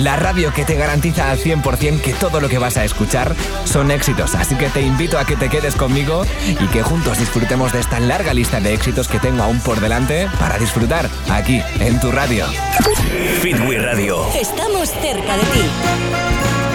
La radio que te garantiza al 100% que todo lo que vas a escuchar son éxitos. Así que te invito a que te quedes conmigo y que juntos disfrutemos de esta larga lista de éxitos que tengo aún por delante para disfrutar aquí, en tu radio. Fitwi Radio. Estamos cerca de ti.